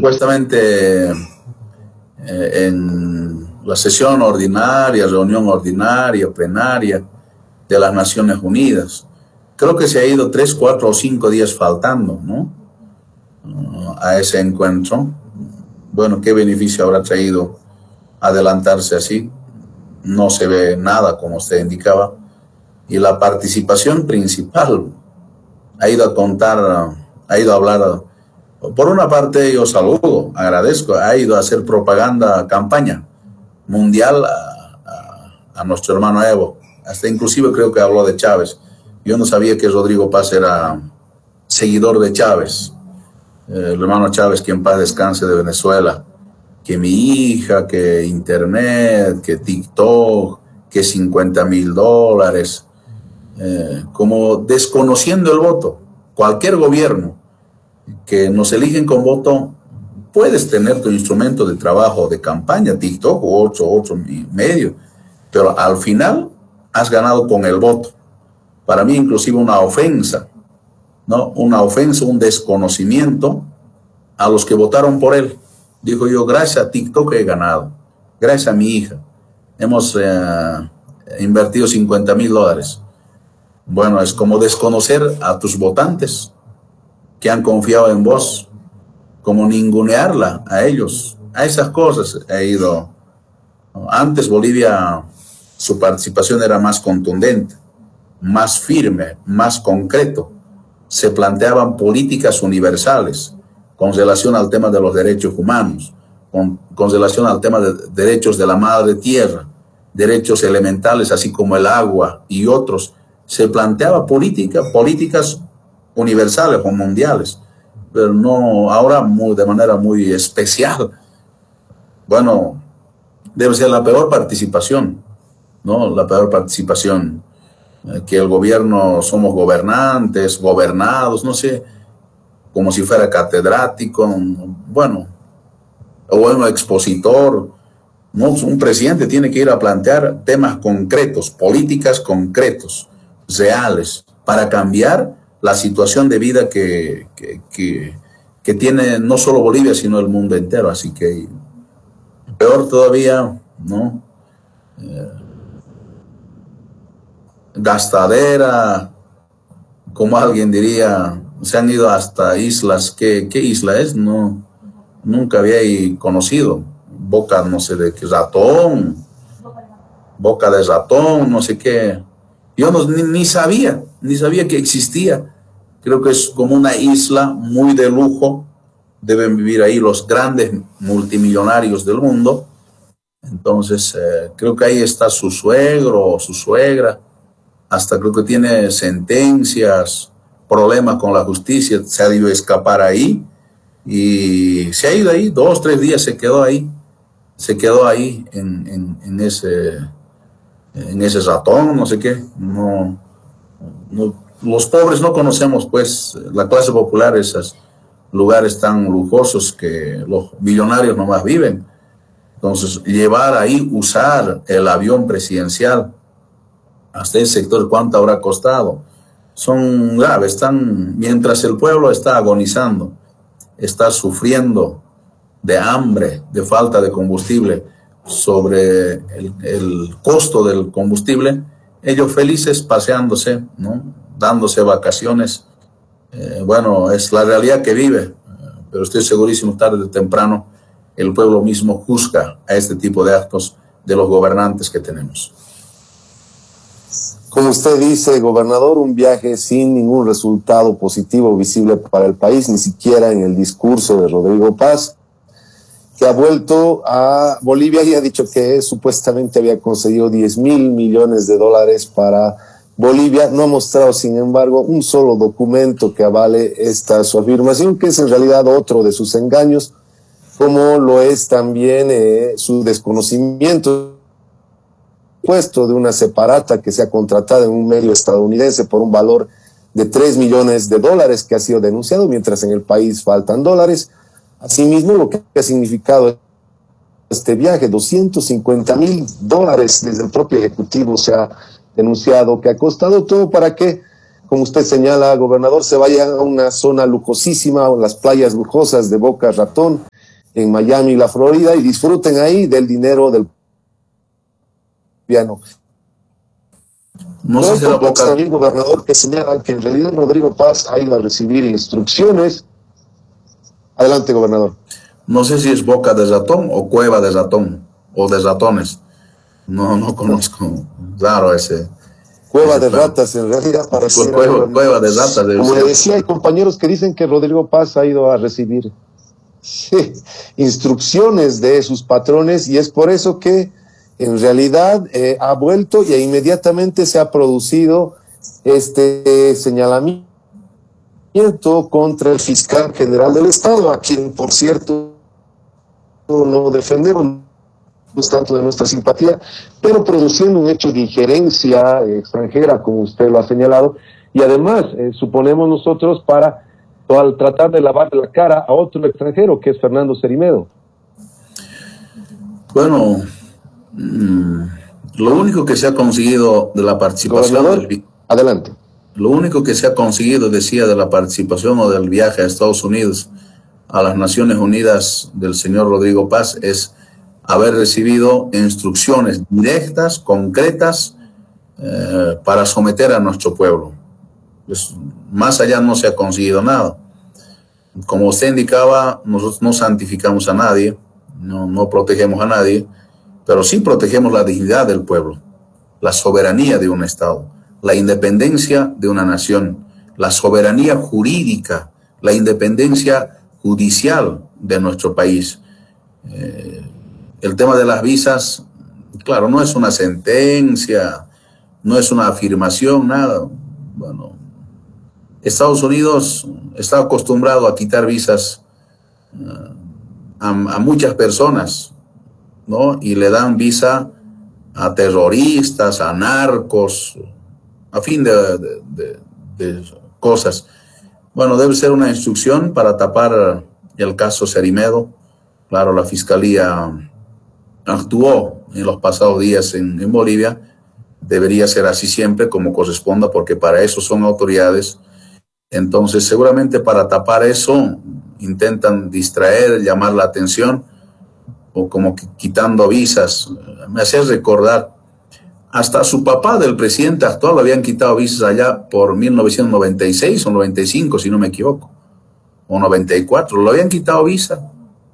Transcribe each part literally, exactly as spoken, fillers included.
supuestamente eh, en la sesión ordinaria, reunión ordinaria, plenaria de las Naciones Unidas. Creo que se ha ido tres, cuatro o cinco días faltando, ¿no? Uh, a ese encuentro. Bueno, ¿qué beneficio habrá traído adelantarse así? No se ve nada, como usted indicaba. Y la participación principal ha ido a contar, ha ido a hablar. Por una parte, yo saludo, agradezco, ha ido a hacer propaganda, campaña mundial a, a, a nuestro hermano Evo. Hasta inclusive creo que habló de Chávez. Yo no sabía que Rodrigo Paz era seguidor de Chávez. Eh, el hermano Chávez, que en paz descanse, de Venezuela. Que mi hija, que internet, que TikTok, que cincuenta mil dólares. Eh, como desconociendo el voto. Cualquier gobierno que nos eligen con voto, puedes tener tu instrumento de trabajo, de campaña, TikTok o otro, otro medio, pero al final has ganado con el voto. Para mí inclusive una ofensa, ¿no? Una ofensa, un desconocimiento a los que votaron por él. Digo yo, gracias a TikTok he ganado, gracias a mi hija, hemos eh, invertido cincuenta mil dólares. Bueno, es como desconocer a tus votantes que han confiado en vos, como ningunearla a ellos. A esas cosas he ido. Antes Bolivia, su participación era más contundente, más firme, más concreto. Se planteaban políticas universales con relación al tema de los derechos humanos, con, con relación al tema de derechos de la madre tierra, derechos elementales, así como el agua y otros. Se planteaba política, políticas universales o mundiales, pero no ahora muy, de manera muy especial. Bueno, debe ser la peor participación, ¿no? La peor participación, eh, que el gobierno, somos gobernantes, gobernados, no sé, como si fuera catedrático, bueno, o un expositor. No, un presidente tiene que ir a plantear temas concretos, políticas concretos, reales, para cambiar la situación de vida que, que, que, que tiene no solo Bolivia, sino el mundo entero. Así que peor todavía, ¿no? Eh, gastadera, como alguien diría, se han ido hasta islas. ¿Qué, qué isla es? No, nunca había conocido. Boca, no sé de qué ratón, boca de ratón, no sé qué. Yo no, ni, ni sabía, ni sabía que existía. Creo que es como una isla muy de lujo. Deben vivir ahí los grandes multimillonarios del mundo. Entonces, eh, creo que ahí está su suegro o su suegra. Hasta creo que tiene sentencias, problemas con la justicia. Se ha ido a escapar ahí. Y se ha ido ahí, dos, tres días se quedó ahí. Se quedó ahí en, en, en ese... en ese ratón, no sé qué. No, no, los pobres no conocemos, pues, la clase popular, esos lugares tan lujosos que los millonarios nomás viven. Entonces, llevar ahí, usar el avión presidencial hasta ese sector, ¿cuánto habrá costado? Son graves, están, mientras el pueblo está agonizando, está sufriendo de hambre, de falta de combustible, sobre el, el costo del combustible, ellos felices paseándose, ¿no? Dándose vacaciones. Eh, bueno, es la realidad que vive, eh, pero estoy segurísimo, tarde o temprano, el pueblo mismo juzga a este tipo de actos de los gobernantes que tenemos. Como usted dice, gobernador, un viaje sin ningún resultado positivo visible para el país, ni siquiera en el discurso de Rodrigo Paz, que ha vuelto a Bolivia y ha dicho que supuestamente había conseguido diez mil millones de dólares para Bolivia. No ha mostrado, sin embargo, un solo documento que avale esta su afirmación, que es en realidad otro de sus engaños, como lo es también eh, su desconocimiento puesto de una separata que se ha contratado en un medio estadounidense por un valor de tres millones de dólares que ha sido denunciado, mientras en el país faltan dólares. Asimismo, lo que ha significado este viaje, doscientos cincuenta mil dólares desde el propio Ejecutivo se ha denunciado que ha costado todo para que, como usted señala, gobernador, se vaya a una zona lujosísima, o las playas lujosas de Boca Ratón, en Miami, la Florida, y disfruten ahí del dinero del piano. No No sé hay si la boca... también, gobernador, que señalan que en realidad Rodrigo Paz ha ido a recibir instrucciones. Adelante, gobernador. No sé si es boca de ratón o cueva de ratón, o de ratones. No, no conozco. Raro ese. Cueva ese de plan. ratas, en realidad, para Cu- ser Cueva, cueva de ratas debe Como le ser. decía, hay compañeros que dicen que Rodrigo Paz ha ido a recibir sí, instrucciones de sus patrones, y es por eso que en realidad eh, ha vuelto y inmediatamente se ha producido este señalamiento contra el fiscal general del Estado, a quien, por cierto, no defendemos, no es tanto de nuestra simpatía, pero produciendo un hecho de injerencia extranjera, como usted lo ha señalado, y además, eh, suponemos nosotros, para al tratar de lavar la cara a otro extranjero, que es Fernando Cerimedo. Bueno, mmm, lo único que se ha conseguido de la participación Gobernador, del, adelante. Lo único que se ha conseguido, decía, de la participación o del viaje a Estados Unidos, a las Naciones Unidas del señor Rodrigo Paz, es haber recibido instrucciones directas, concretas, eh, para someter a nuestro pueblo. Pues, más allá no se ha conseguido nada. Como usted indicaba, nosotros no santificamos a nadie, no, no protegemos a nadie, pero sí protegemos la dignidad del pueblo, la soberanía de un Estado, la independencia de una nación, la soberanía jurídica, la independencia judicial de nuestro país. Eh, el tema de las visas, claro, no es una sentencia, no es una afirmación, nada. Bueno, Estados Unidos está acostumbrado a quitar visas uh, a, a muchas personas, ¿no? Y le dan visa a terroristas, a narcos, a fin de, de, de, de cosas. Bueno, debe ser una instrucción para tapar el caso Cerimedo. Claro, la Fiscalía actuó en los pasados días en, en Bolivia. Debería ser así siempre, como corresponda, porque para eso son autoridades. Entonces, seguramente para tapar eso, intentan distraer, llamar la atención, o como que quitando visas. Me hace recordar, hasta a su papá del presidente actual le habían quitado visas allá por mil novecientos noventa y seis o noventa y cinco, si no me equivoco, o noventa y cuatro, lo habían quitado visa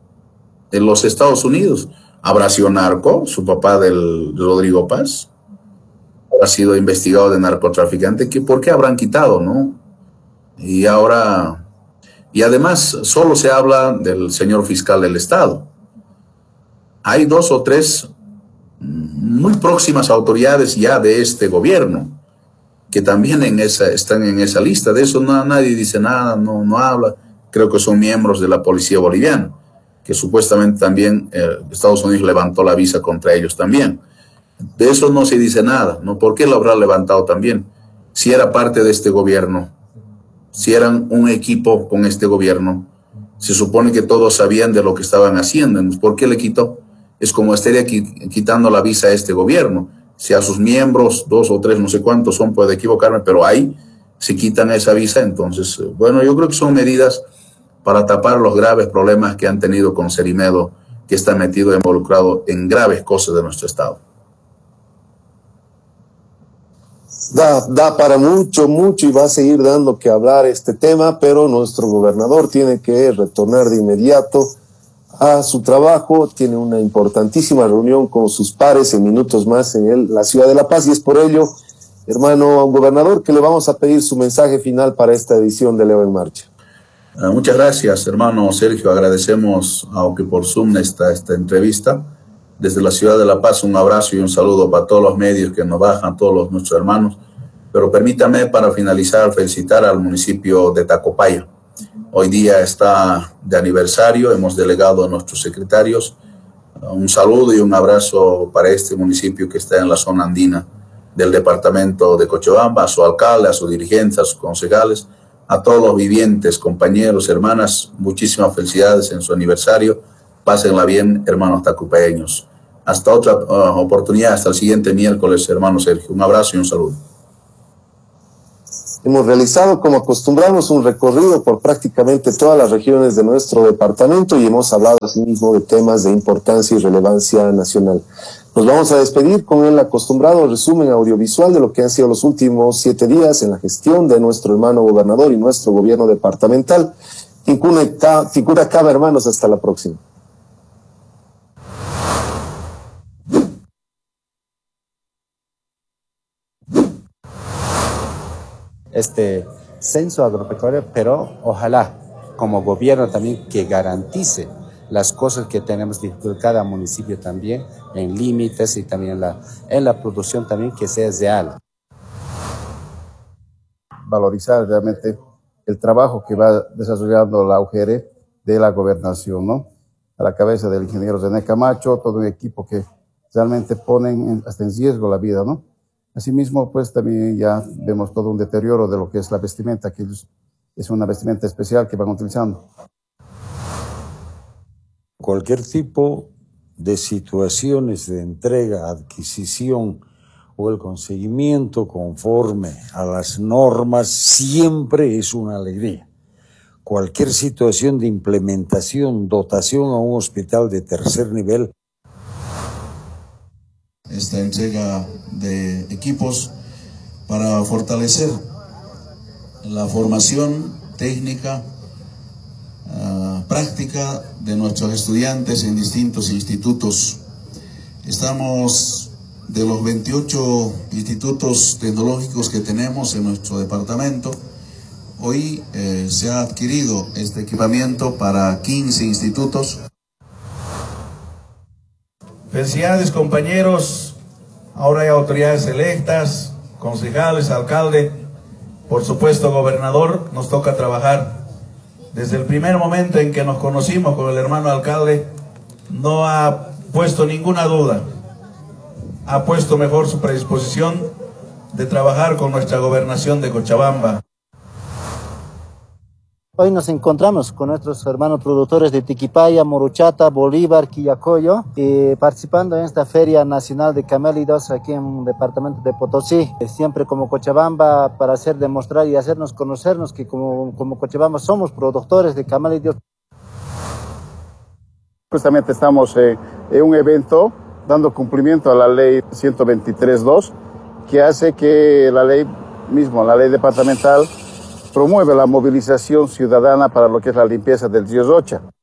en los Estados Unidos. ¿Habrá sido narco, su papá del Rodrigo Paz? Ha sido investigado de narcotraficante. ¿Por qué habrán quitado, no? Y ahora, y además solo se habla del señor fiscal del Estado. Hay dos o tres muy próximas autoridades ya de este gobierno que también en esa, están en esa lista. De eso no, nadie dice nada, no, no habla. Creo que son miembros de la policía boliviana, que supuestamente también eh, Estados Unidos levantó la visa contra ellos también. De eso no se dice nada, ¿no? ¿Por qué lo habrá levantado también? Si era parte de este gobierno, si eran un equipo con este gobierno, se supone que todos sabían de lo que estaban haciendo. ¿Por qué le quitó? Es como estaría quitando la visa a este gobierno. Si a sus miembros, dos o tres, no sé cuántos son, puede equivocarme, pero ahí se quitan esa visa. Entonces, bueno, yo creo que son medidas para tapar los graves problemas que han tenido con Cerimedo, que está metido, involucrado en graves cosas de nuestro Estado. Da, da para mucho, mucho y va a seguir dando que hablar este tema, pero nuestro gobernador tiene que retornar de inmediato a su trabajo. Tiene una importantísima reunión con sus pares en minutos más en el, la ciudad de La Paz, y es por ello, hermano gobernador, que le vamos a pedir su mensaje final para esta edición de Leo en Marcha. Uh, muchas gracias, hermano Sergio. Agradecemos, aunque por Zoom, esta, esta entrevista. Desde la ciudad de La Paz, un abrazo y un saludo para todos los medios que nos bajan, todos los, nuestros hermanos. Pero permítame, para finalizar, felicitar al municipio de Tacopaya. Hoy día está de aniversario, hemos delegado a nuestros secretarios. Un saludo y un abrazo para este municipio que está en la zona andina del departamento de Cochabamba, a su alcalde, a sus dirigentes, a sus concejales, a todos los vivientes, compañeros, hermanas. Muchísimas felicidades en su aniversario. Pásenla bien, hermanos tacupayeños. Hasta otra uh, oportunidad, hasta el siguiente miércoles, hermano Sergio. Un abrazo y un saludo. Hemos realizado, como acostumbramos, un recorrido por prácticamente todas las regiones de nuestro departamento y hemos hablado asimismo de temas de importancia y relevancia nacional. Nos vamos a despedir con el acostumbrado resumen audiovisual de lo que han sido los últimos siete días en la gestión de nuestro hermano gobernador y nuestro gobierno departamental. Ticura Caba, hermanos, hasta la próxima. Este censo agropecuario, pero ojalá como gobierno también que garantice las cosas que tenemos de cada municipio también en límites y también en la, en la producción también que sea real. Valorizar realmente el trabajo que va desarrollando la U G R de la gobernación, ¿no? A la cabeza del ingeniero René Camacho, todo un equipo que realmente ponen en, hasta en riesgo la vida, ¿no? Asimismo, pues también ya vemos todo un deterioro de lo que es la vestimenta, que es una vestimenta especial que van utilizando. Cualquier tipo de situaciones de entrega, adquisición o el conseguimiento conforme a las normas siempre es una alegría. Cualquier situación de implementación, dotación a un hospital de tercer nivel. Esta entrega de equipos para fortalecer la formación técnica, uh, práctica de nuestros estudiantes en distintos institutos. Estamos, de los veintiocho institutos tecnológicos que tenemos en nuestro departamento, hoy eh, se ha adquirido este equipamiento para quince institutos. Felicidades, compañeros. Ahora hay autoridades electas, concejales, alcalde, por supuesto gobernador. Nos toca trabajar. Desde el primer momento en que nos conocimos con el hermano alcalde, no ha puesto ninguna duda. Ha puesto mejor su predisposición de trabajar con nuestra gobernación de Cochabamba. Hoy nos encontramos con nuestros hermanos productores de Tiquipaya, Moruchata, Bolívar, Quillacollo, eh, participando en esta Feria Nacional de Camélidos aquí en el departamento de Potosí. Eh, siempre como Cochabamba, para hacer demostrar y hacernos conocernos que como, como Cochabamba somos productores de camélidos. Justamente estamos eh, en un evento dando cumplimiento a la ley ciento veintitrés dos, que hace que la ley mismo, la ley departamental, promueve la movilización ciudadana para lo que es la limpieza del río Rocha.